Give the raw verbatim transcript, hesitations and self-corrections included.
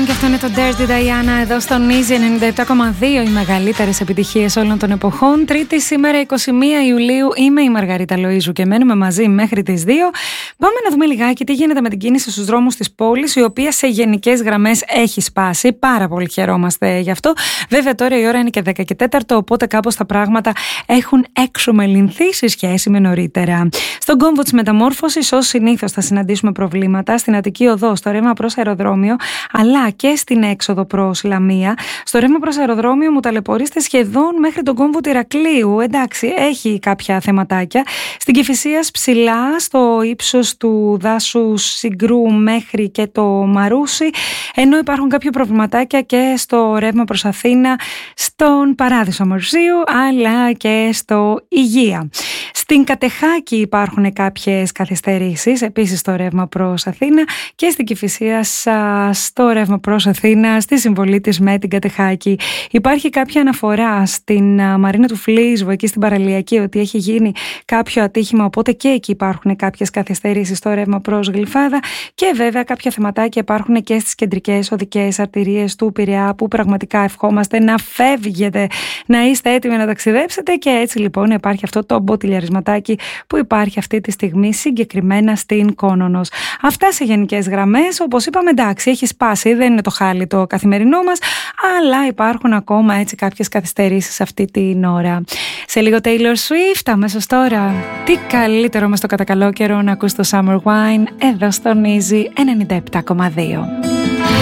και αυτό είναι το Dirty Diana εδώ στο Easy ενενήντα επτά κόμμα δύο, οι μεγαλύτερες επιτυχίες όλων των εποχών. Τρίτη σήμερα εικοστή πρώτη Ιουλίου, είμαι η Μαργαρίτα Λοΐζου και μένουμε μαζί μέχρι τις δύο. Πάμε να δούμε λιγάκι τι γίνεται με την κίνηση στους δρόμους της πόλης, η οποία σε γενικές γραμμές έχει σπάσει. Πάρα πολύ χαιρόμαστε γι' αυτό. Βέβαια τώρα η ώρα είναι και δέκα και τέσσερα, οπότε κάπως τα πράγματα έχουν εξομελυνθεί σε σχέση με νωρίτερα. Στον κόμβο της μεταμόρφωσης, ως συνήθως, θα συναντήσουμε προβλήματα στην Αττική Οδό, στο ρεύμα προς αεροδρόμιο, αλλά και στην έξοδο προς Λαμία. Στο ρεύμα προς αεροδρόμιο μου ταλαιπωρείστε σχεδόν μέχρι τον κόμβο του Ηρακλείου. Εντάξει, έχει κάποια θεματάκια. Στην Κηφισίας ψηλά, στο ύψος του δάσους Συγκρού μέχρι και το Μαρούσι. Ενώ υπάρχουν κάποια προβληματάκια και στο ρεύμα προς Αθήνα, στον Παράδεισο Μορσίου, αλλά και στο Υγεία. Στην Κατεχάκη υπάρχουν κάποιες καθυστερήσεις, επίσης στο ρεύμα προς Αθήνα, και στην Κηφισίας στο ρεύμα προς Αθήνα, στη συμβολή της με την Κατεχάκη. Υπάρχει κάποια αναφορά στην Μαρίνα του Φλίσβου, εκεί στην Παραλιακή, ότι έχει γίνει κάποιο ατύχημα, οπότε και εκεί υπάρχουν κάποιες καθυστερήσεις στο ρεύμα προς Γλυφάδα, και βέβαια κάποια θεματάκια υπάρχουν και στις κεντρικές οδικές αρτηρίες του Πειραιά, που πραγματικά ευχόμαστε να φεύγετε, να είστε έτοιμοι να ταξιδέψετε, και έτσι λοιπόν υπάρχει αυτό το μποτιλιαρισματάκι που υπάρχει αυτή τη στιγμή συγκεκριμένα στην Κόνονος. Αυτά σε γενικές γραμμές. Όπως είπαμε, εντάξει, έχει σπάσει, δεν είναι το χάλι το καθημερινό μας, αλλά υπάρχουν ακόμα έτσι κάποιες καθυστερήσεις αυτή την ώρα. Σε λίγο Taylor Swift, αμέσως τώρα. Τι καλύτερο μες στο κατακαλό καιρό να ακούς το Summer Wine εδώ στον Easy ενενήντα επτά κόμμα δύο.